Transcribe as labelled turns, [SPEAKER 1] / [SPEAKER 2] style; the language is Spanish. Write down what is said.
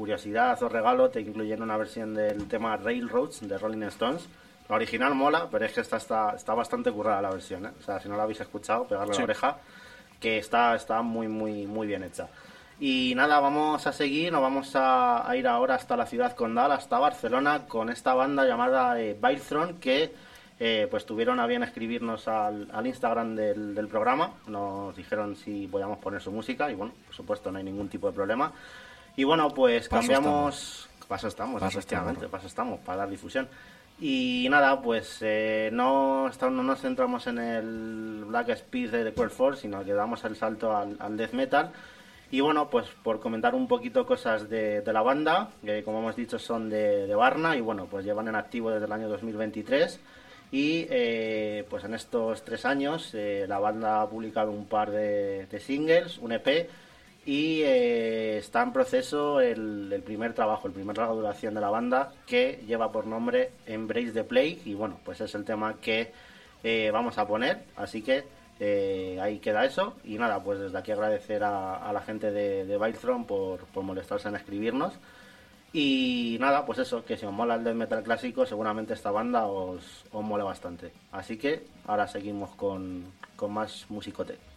[SPEAKER 1] curiosidad o regalo te incluyen una versión del tema Railroads de Rolling Stones. La original mola, pero es que está bastante currada la versión, ¿eh? O sea, si no la habéis escuchado, pegarle a la oreja, que está muy, muy, muy bien hecha. Y nada, vamos a seguir, nos vamos a ir ahora hasta la ciudad condal, hasta Barcelona, con esta banda llamada Bailthron, que pues tuvieron a bien escribirnos al Instagram del programa. Nos dijeron si podíamos poner su música, y bueno, por supuesto, no hay ningún tipo de problema. Y bueno, pues cambiamos... Paso estamos, efectivamente, paso estamos, para dar difusión. Y nada, pues no nos centramos en el Black Speed de The Queer Force, sino que damos el salto al Death Metal. Y bueno, pues por comentar un poquito cosas de la banda, que como hemos dicho son de Varna, y bueno, pues llevan en activo desde el año 2023. Y pues en estos 3 años la banda ha publicado un par de singles, un EP, y está en proceso el primer trabajo, el primer larga duración de la banda, que lleva por nombre Embrace the Plague, y bueno, pues es el tema que vamos a poner, así que ahí queda eso. Y nada, pues desde aquí agradecer a la gente de Bailthron por molestarse en escribirnos. Y nada, pues eso, que si os mola el death metal clásico, seguramente esta banda os mole bastante. Así que ahora seguimos con más musicote.